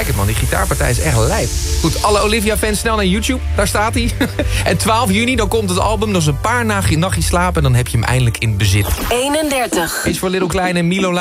like het, man. Die gitaarpartij is echt lijp. Goed, alle Olivia-fans snel naar YouTube. Daar staat hij. En 12 juni, dan komt het album. Dat is een paar nachtjes slapen en dan heb je hem eindelijk in bezit. 31. Is voor Little Klein en Milo